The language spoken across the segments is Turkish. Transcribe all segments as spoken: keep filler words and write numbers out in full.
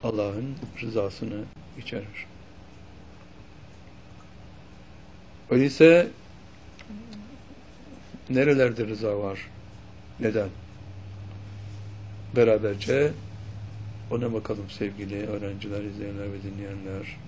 Allah'ın rızasını içerir. Öyleyse nerelerde rıza var? Neden? Beraberce ona bakalım sevgili öğrenciler, izleyenler ve dinleyenler.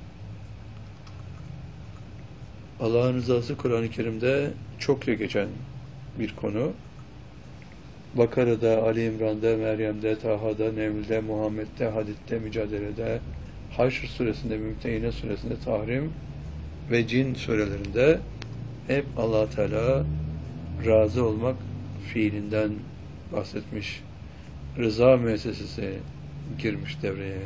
Allah'ın rızası Kur'an-ı Kerim'de çokça geçen bir konu. Bakara'da, Ali İmran'da, Meryem'de, Taha'da, Neml'de, Muhammed'de, Hadid'de, Mücadele'de, Haşr suresinde, Mümtehine suresinde, Tahrim ve Cin surelerinde hep Allah Teala razı olmak fiilinden bahsetmiş. Rıza müessesesi girmiş devreye.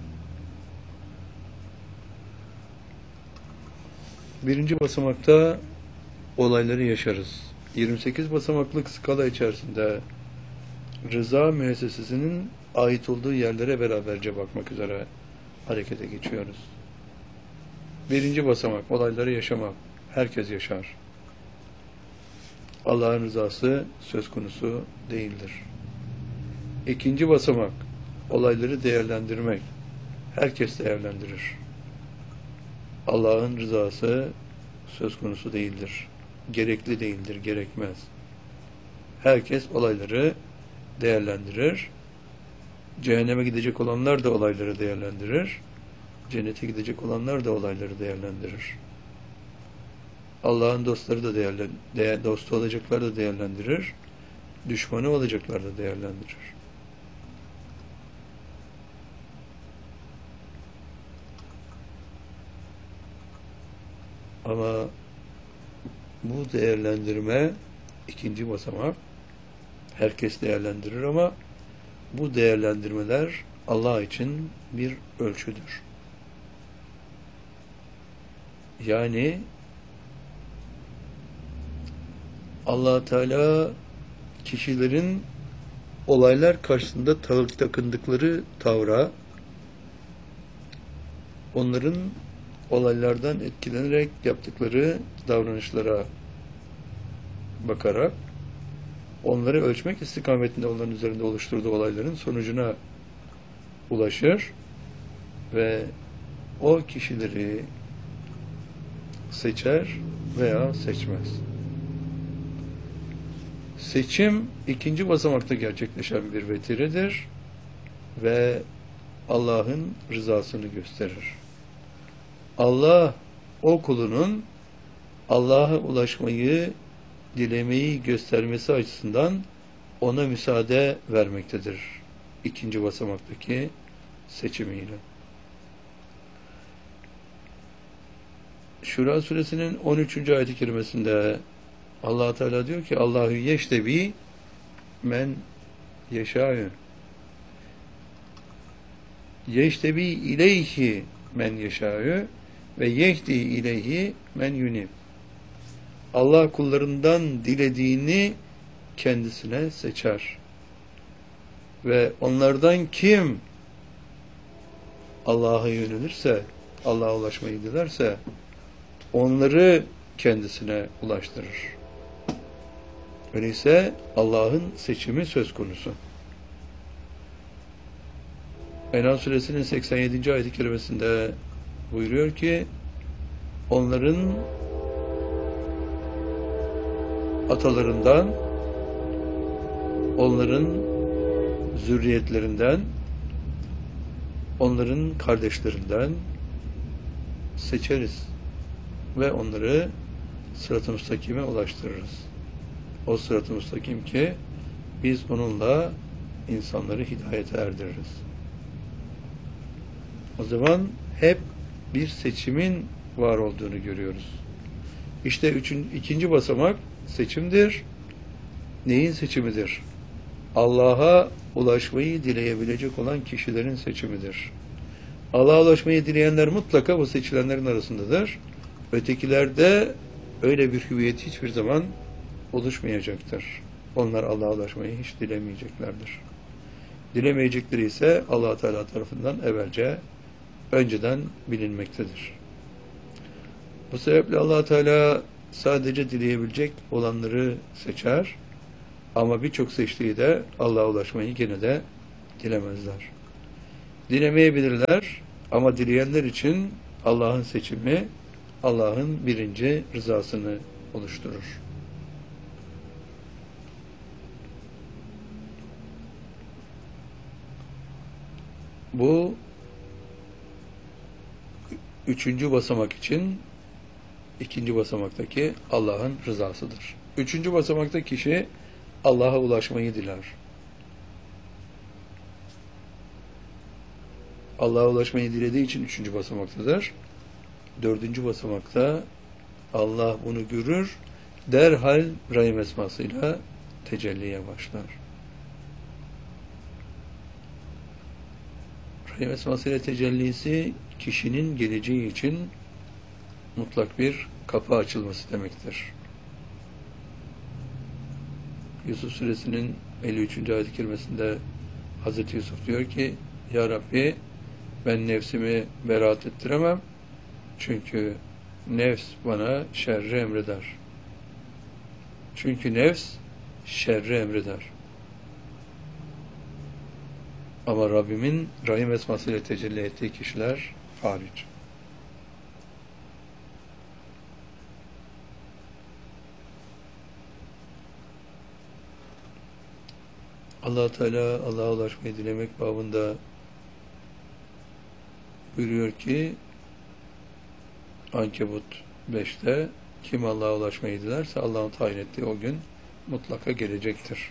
Birinci basamakta olayları yaşarız. yirmi sekiz basamaklık skala içerisinde rıza müessesesinin ait olduğu yerlere beraberce bakmak üzere harekete geçiyoruz. Birinci basamak, olayları yaşamak. Herkes yaşar. Allah'ın rızası söz konusu değildir. İkinci basamak, olayları değerlendirmek. Herkes değerlendirir. Allah'ın rızası söz konusu değildir. Gerekli değildir, gerekmez. Herkes olayları değerlendirir. Cehenneme gidecek olanlar da olayları değerlendirir. Cennete gidecek olanlar da olayları değerlendirir. Allah'ın dostları da değerlendirir. Dostu olacaklar da değerlendirir. Düşmanı olacaklar da değerlendirir. Ama bu değerlendirme ikinci basamak. Herkes değerlendirir ama bu değerlendirmeler Allah için bir ölçüdür. Yani Allah Teala kişilerin olaylar karşısında takındıkları tavra, onların olaylardan etkilenerek yaptıkları davranışlara bakarak onları ölçmek istikametinde onların üzerinde oluşturduğu olayların sonucuna ulaşır ve o kişileri seçer veya seçmez. Seçim ikinci basamakta gerçekleşen bir vetiredir ve Allah'ın rızasını gösterir. Allah o kulunun Allah'a ulaşmayı dilemeyi göstermesi açısından ona müsaade vermektedir. İkinci basamaktaki seçimiyle. Şura suresinin on üçüncü ayet-i kerimesinde Allah Teala diyor ki Allahu yeştebi men yeşâ'ü yeştebi ileyhi men yeşâ'ü ve yehdi ileyhi men yunib. Allah kullarından dilediğini kendisine seçer. Ve onlardan kim Allah'a yönelirse, Allah'a ulaşmayı dilerse onları kendisine ulaştırır. Öyleyse Allah'ın seçimi söz konusu. En'am suresinin seksen yedinci ayet-i kerimesinde buyuruyor ki onların atalarından, onların zürriyetlerinden, onların kardeşlerinden seçeriz ve onları sırat-ı müstakime ulaştırırız. O sırat-ı müstakim ki biz onunla insanları hidayete erdiririz. O zaman hep bir seçimin var olduğunu görüyoruz. İşte üçün, ikinci basamak seçimdir. Neyin seçimidir? Allah'a ulaşmayı dileyebilecek olan kişilerin seçimidir. Allah'a ulaşmayı dileyenler mutlaka bu seçilenlerin arasındadır. Ötekilerde öyle bir hüviyet hiçbir zaman oluşmayacaktır. Onlar Allah'a ulaşmayı hiç dilemeyeceklerdir. Dilemeyecekleri ise Allah Teala tarafından evvelce, önceden bilinmektedir. Bu sebeple Allah Teala sadece dileyebilecek olanları seçer ama birçok seçtiği de Allah'a ulaşmayı gene de dilemezler. Dilemeyebilirler ama dileyenler için Allah'ın seçimi, Allah'ın birinci rızasını oluşturur. Bu üçüncü basamak için ikinci basamaktaki Allah'ın rızasıdır. Üçüncü basamakta kişi Allah'a ulaşmayı diler. Allah'a ulaşmayı dilediği için üçüncü basamaktadır. Dördüncü basamakta Allah bunu görür, derhal Rahim esmasıyla tecelliye başlar. Rahim esmasıyla tecellisi kişinin geleceği için mutlak bir kapı açılması demektir. Yusuf Suresinin elli üçüncü ayet-i kerimesinde Hazreti Yusuf diyor ki, Ya Rabbi, ben nefsimi beraat ettiremem, çünkü nefs bana şerri emreder. Çünkü nefs şerri emreder. Ama Rabbimin Rahim esmasıyla tecelli ettiği kişiler hariç. Allah Teala Allah'a ulaşmayı dilemek babında buyuruyor ki Ankebut beşte kim Allah'a ulaşmayı dilerse Allah'ın tayin ettiği o gün mutlaka gelecektir.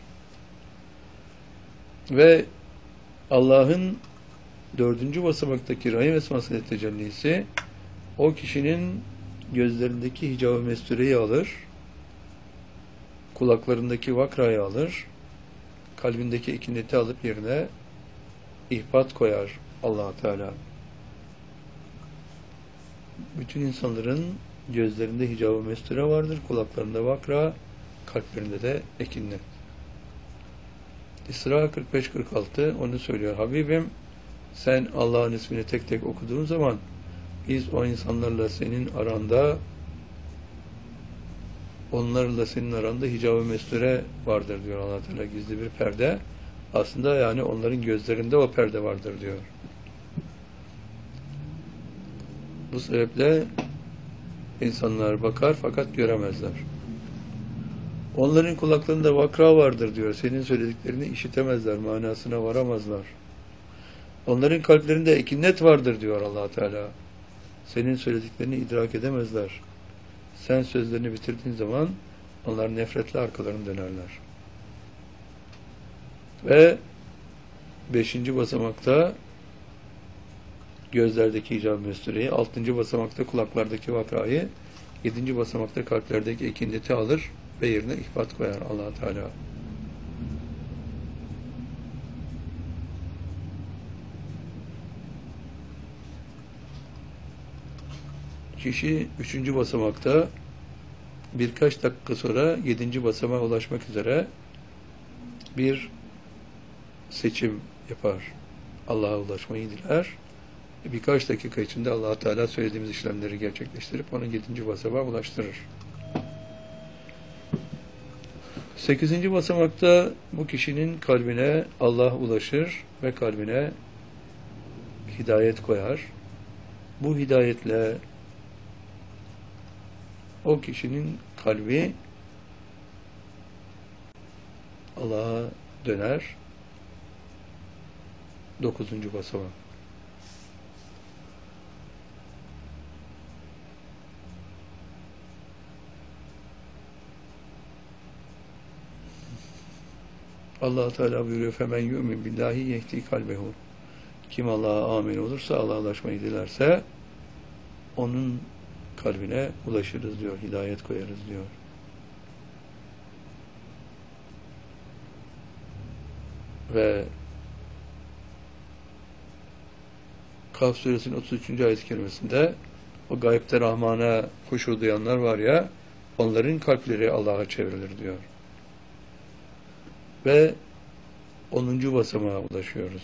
Ve Allah'ın dördüncü basamaktaki Rahim esmasıyla tecellisi o kişinin gözlerindeki hicab-ı mestureyi alır, kulaklarındaki vakrayı alır, kalbindeki ikineti alıp yerine ihbat koyar Allah Teala. Bütün insanların gözlerinde hicab-ı mesture vardır, kulaklarında vakra, kalplerinde de ekinnet. İsra kırk beş kırk altı onu söylüyor. Habibim, sen Allah'ın ismini tek tek okuduğun zaman biz o insanlarla senin aranda onlarla senin aranda hicab-ı mesture vardır diyor Allah Teala, gizli bir perde. Aslında yani onların gözlerinde o perde vardır diyor. Bu sebeple insanlar bakar fakat göremezler. Onların kulaklarında vakra vardır diyor. Senin söylediklerini işitemezler, manasına varamazlar. Onların kalplerinde ekinnet vardır diyor Allah Teala. Senin söylediklerini idrak edemezler. Sen sözlerini bitirdiğin zaman onlar nefretle arkalarını dönerler. Ve beşinci basamakta gözlerdeki hicab-ı mestureyi, altıncı basamakta kulaklardaki vakrayı, yedinci basamakta kalplerdeki ekindeti alır ve yerine ihbat koyar Allah Teala. Kişi üçüncü basamakta birkaç dakika sonra yedinci basamağa ulaşmak üzere bir seçim yapar. Allah'a ulaşmayı diler. Birkaç dakika içinde Allah Teala söylediğimiz işlemleri gerçekleştirip onu yedinci basamağa ulaştırır. Sekizinci basamakta bu kişinin kalbine Allah ulaşır ve kalbine hidayet koyar. Bu hidayetle o kişinin kalbi Allah'a döner. Dokuzuncu basamak. Allah Teala buyuruyor: "Femen yu'min billahi yehdi kalbehu." Kim Allah'a amin olursa, Allah'a ulaşmayı dilerse onun kalbine ulaşırız diyor, hidayet koyarız diyor. Ve Kaf suresinin otuz üçüncü ayet-i kerimesinde o gayipte Rahman'a huşu duyanlar var ya, onların kalpleri Allah'a çevrilir diyor. Ve onuncu basamağa ulaşıyoruz.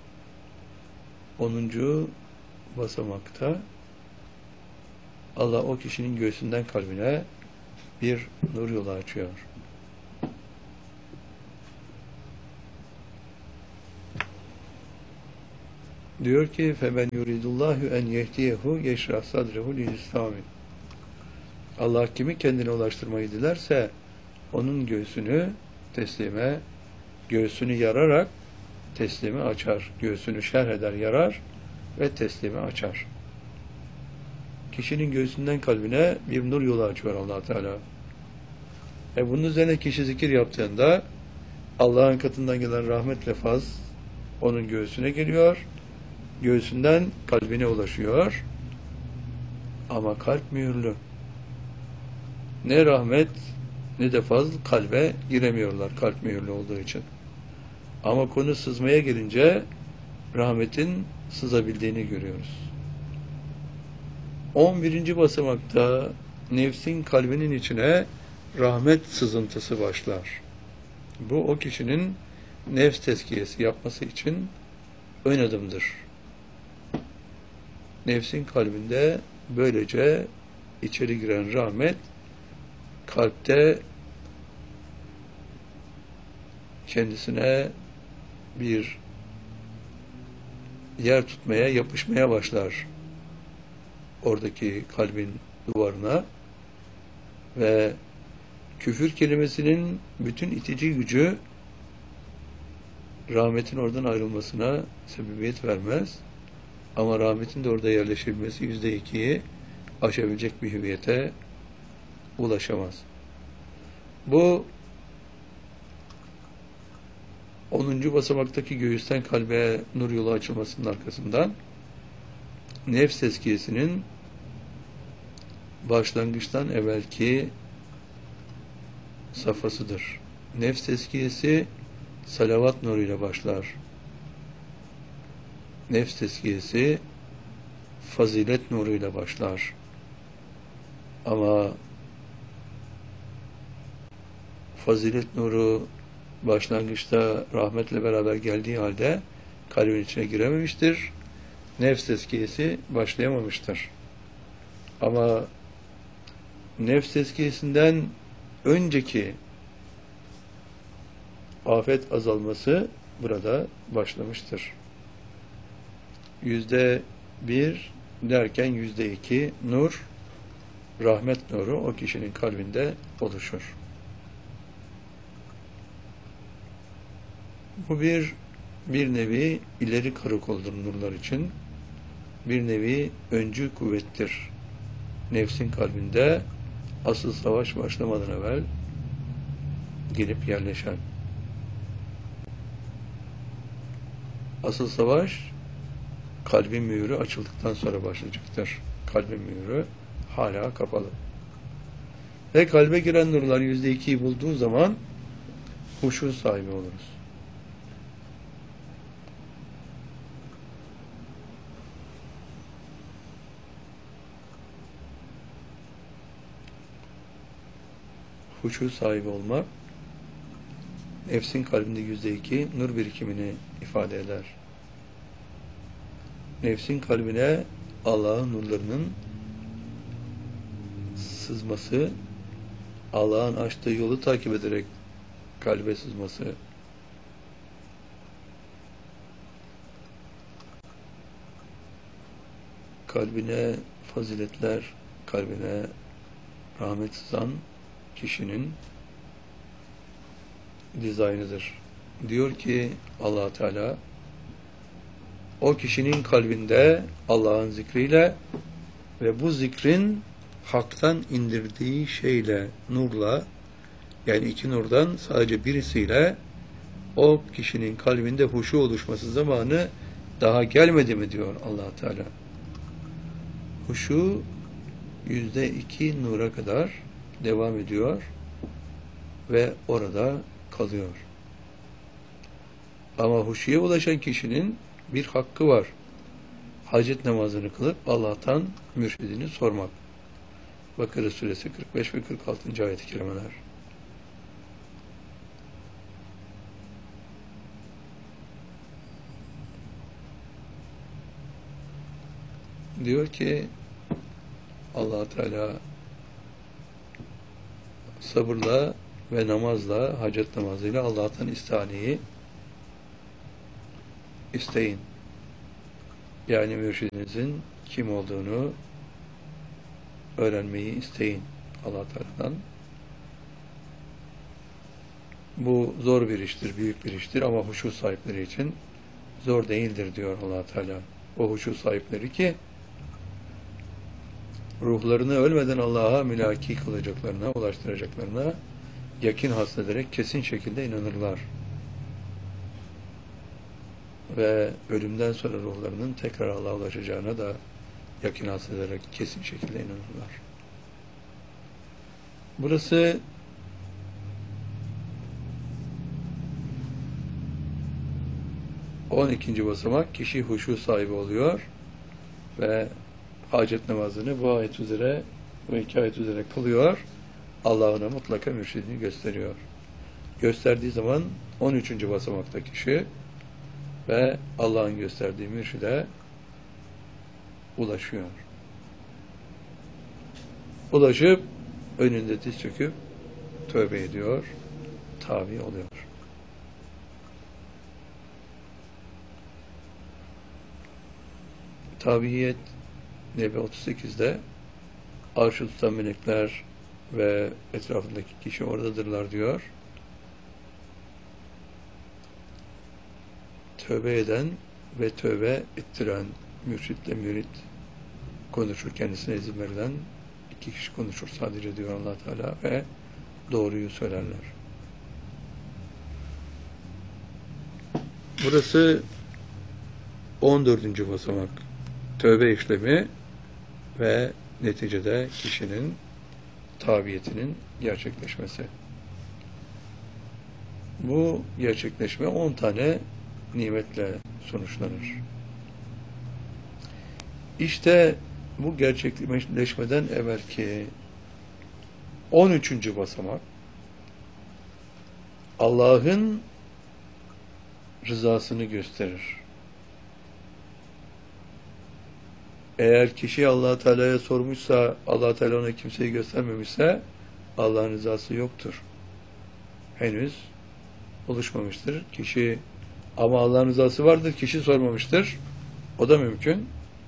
Onuncu basamakta Allah o kişinin göğsünden kalbine bir nur yolu açıyor. Diyor ki فَمَنْ يُرِدُ اللّٰهُ اَنْ يَهْدِيَهُ يَشْرَحْ صَدْرَهُ لِلْإِسْلَامِ. Allah kimi kendine ulaştırmayı dilerse onun göğsünü teslime, göğsünü yararak teslimi açar. Göğsünü şerh eder, yarar ve teslimi açar. Kişinin göğsünden kalbine bir nur yolu açıyor Allah Teala. E bunun üzerine kişi zikir yaptığında Allah'ın katından gelen rahmetle faz onun göğsüne geliyor. Göğsünden kalbine ulaşıyor. Ama kalp mühürlü. Ne rahmet ne de fazl kalbe giremiyorlar kalp mühürlü olduğu için. Ama konu sızmaya gelince rahmetin sızabildiğini görüyoruz. on birinci basamakta nefsin kalbinin içine rahmet sızıntısı başlar. Bu o kişinin nefs tezkiyesi yapması için ön adımdır. Nefsin kalbinde böylece içeri giren rahmet kalpte kendisine bir yer tutmaya, yapışmaya başlar. Oradaki kalbin duvarına ve küfür kelimesinin bütün itici gücü rahmetin oradan ayrılmasına sebebiyet vermez. Ama rahmetin de orada yerleşebilmesi yüzde ikiyi aşabilecek bir hüviyete ulaşamaz. Bu onuncu basamaktaki göğüsten kalbe nur yolu açılmasının arkasından nefs tezkiyesinin başlangıçtan evvelki safhasıdır. Nefs tezkiyesi salavat nuruyla başlar. Nefs tezkiyesi fazilet nuruyla başlar. Ama fazilet nuru başlangıçta rahmetle beraber geldiği halde kalbin içine girememiştir. Nefs tezkiyesi başlayamamıştır. Ama nefs tezkiyesinden önceki afet azalması burada başlamıştır. Yüzde bir derken yüzde iki nur, rahmet nuru o kişinin kalbinde oluşur. Bu bir bir nevi ileri karakoldur nurlar için. Bir nevi öncü kuvvettir. Nefsin kalbinde asıl savaş başlamadan evvel gelip yerleşen. Asıl savaş kalbin mühürü açıldıktan sonra başlayacaktır. Kalbin mühürü hala kapalı. Ve kalbe giren nurlar yüzde ikiyi bulduğu zaman huşu sahibi oluruz. Huşu sahibi olmak nefsin kalbinde yüzde iki nur birikimini ifade eder. Nefsin kalbine Allah'ın nurlarının sızması, Allah'ın açtığı yolu takip ederek kalbe sızması, kalbine faziletler, kalbine rahmet sızan kişinin dizaynıdır. Diyor ki Allah Teala o kişinin kalbinde Allah'ın zikriyle ve bu zikrin haktan indirdiği şeyle, nurla, yani iki nurdan sadece birisiyle o kişinin kalbinde huşu oluşması zamanı daha gelmedi mi diyor Allah Teala. Huşu yüzde iki nura kadar devam ediyor ve orada kalıyor. Ama huşuya ulaşan kişinin bir hakkı var. Hacet namazını kılıp Allah'tan mürşidini sormak. Bakara suresi kırk beş ve kırk altıncı ayet-i kerimeler. Diyor ki Allah Teala sabırla ve namazla, hacet namazıyla Allah'tan istihaneyi isteyin. Yani mürşidinizin kim olduğunu öğrenmeyi isteyin Allah Teala'dan. Bu zor bir iştir, büyük bir iştir ama huşu sahipleri için zor değildir diyor Allah Teala. O huşu sahipleri ki ruhlarını ölmeden Allah'a mülaki kılacaklarına, ulaştıracaklarına yakin hasrederek kesin şekilde inanırlar. Ve ölümden sonra ruhlarının tekrar Allah'a ulaşacağına da yakin hasrederek kesin şekilde inanırlar. Burası on ikinci basamak. Kişi huşu sahibi oluyor ve hacet namazını bu ayet üzere, bu iki ayet üzere kılıyor. Allah ona mutlaka mürşidini gösteriyor. Gösterdiği zaman on üçüncü basamakta kişi ve Allah'ın gösterdiği mürşide ulaşıyor. Ulaşıp önünde diz çöküp tövbe ediyor, tabi oluyor. Tabiyet Nebi otuz sekizde arş-ı tutan melekler ve etrafındaki kişi oradadırlar diyor. Tövbe eden ve tövbe ettiren mürşitle mürit konuşur, kendisine izin verilen iki kişi konuşur sadece diyor Allah Teala ve doğruyu söylerler. Burası on dördüncü basamak. Tövbe işlemi ve neticede kişinin tabiyetinin gerçekleşmesi. Bu gerçekleşme on tane nimetle sonuçlanır. İşte bu gerçekleşmeden evvelki on üçüncü basamak Allah'ın rızasını gösterir. Eğer kişi Allah Teala'ya sormuşsa, Allah Teala ona kimseyi göstermemişse Allah'ın rızası yoktur. Henüz oluşmamıştır. Kişi ama Allah'ın rızası vardır, kişi sormamıştır. O da mümkün.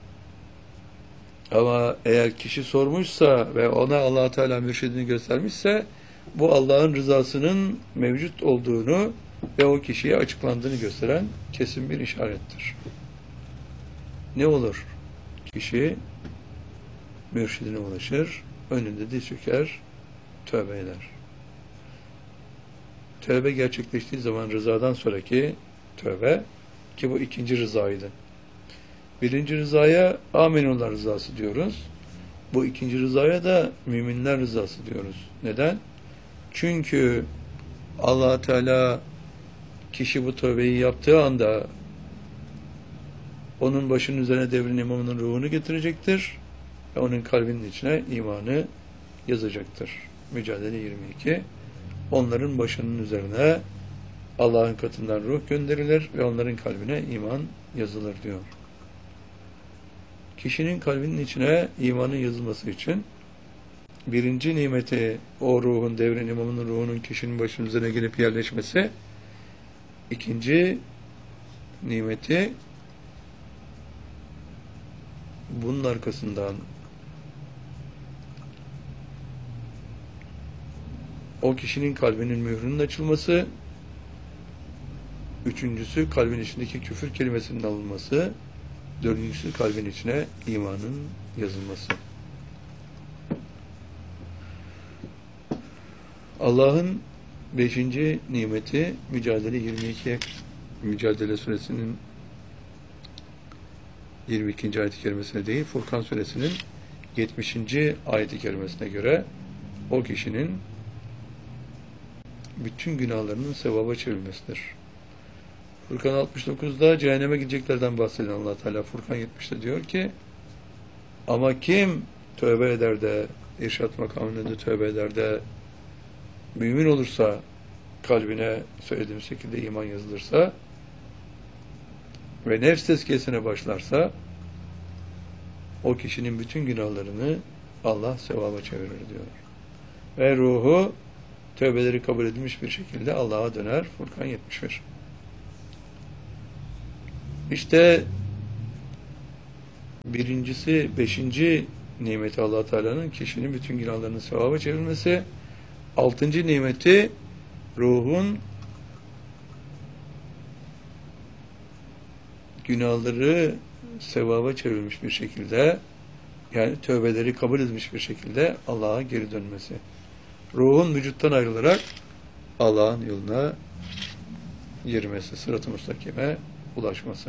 Ama eğer kişi sormuşsa ve ona Allah Teala mürşidini göstermişse bu Allah'ın rızasının mevcut olduğunu ve o kişiye açıklandığını gösteren kesin bir işarettir. Ne olur? Kişi mürşidine ulaşır, önünde diz çöker, tövbe eder. Tövbe gerçekleştiği zaman rızadan sonraki tövbe, ki bu ikinci rızaydı. Birinci rızaya Amenullah rızası diyoruz. Bu ikinci rızaya da müminler rızası diyoruz. Neden? Çünkü Allah Teala kişi bu tövbeyi yaptığı anda onun başının üzerine devrin imamının ruhunu getirecektir ve onun kalbinin içine imanı yazacaktır. Mücadele yirmi iki. Onların başının üzerine Allah'ın katından ruh gönderilir ve onların kalbine iman yazılır diyor. Kişinin kalbinin içine imanın yazılması için birinci nimeti o ruhun, devrin imamının ruhunun kişinin başının üzerine gelip yerleşmesi, ikinci nimeti bunun arkasından o kişinin kalbinin mührünün açılması, üçüncüsü kalbin içindeki küfür kelimesinin alınması, dördüncüsü kalbin içine imanın yazılması. Allah'ın beşinci nimeti Mücadele yirmi iki, Mücadele suresinin yirmi ikinci ayet-i kerimesine değil, Furkan suresinin yetmişinci ayet-i kerimesine göre o kişinin bütün günahlarının sevaba çevrilmesidir. Furkan altmış dokuzda cehenneme gideceklerden bahseden Allah Teala Furkan yetmişte diyor ki, ama kim tövbe eder de irşat makamında tövbe eder de mümin olursa, kalbine söylediğim şekilde iman yazılırsa ve nefs tezkiyesine başlarsa o kişinin bütün günahlarını Allah sevaba çevirir diyor. Ve ruhu tövbeleri kabul edilmiş bir şekilde Allah'a döner. Furkan yetmiş bir. İşte Birincisi, beşinci nimeti Allah Teala'nın kişinin bütün günahlarını sevaba çevirmesi. Altıncı nimeti ruhun günahları sevaba çevrilmiş bir şekilde, yani tövbeleri kabul edilmiş bir şekilde Allah'a geri dönmesi. Ruhun vücuttan ayrılarak Allah'ın yoluna girmesi, sırat-ı müstakime ulaşması.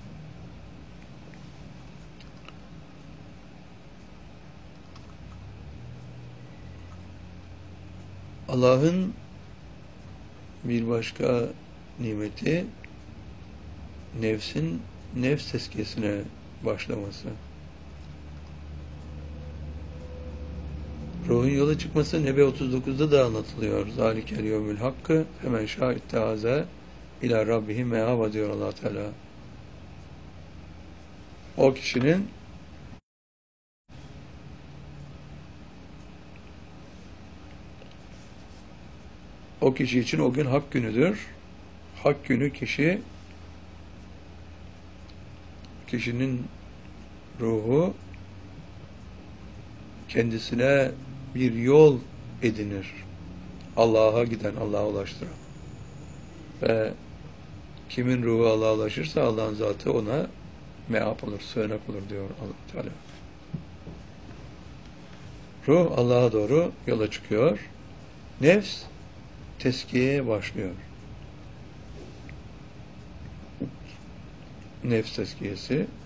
Allah'ın bir başka nimeti nefsin nefs tezkiyesine başlaması. Ruhun yola çıkması Nebe otuz dokuzda da anlatılıyor. Zalikel yevmül hakkı hemen şahit teaze ila rabbihi me'ava diyor Allah Teala. O kişinin o kişi için o gün hak günüdür. Hak günü kişi kişinin ruhu kendisine bir yol edinir. Allah'a giden, Allah'a ulaştıran. Ve kimin ruhu Allah'a ulaşırsa Allah'ın zatı ona meap olur, sığınak olur diyor Allah Teala. Ruh Allah'a doğru yola çıkıyor. Nefs tezkiyeye başlıyor. Nefs tezkiyesi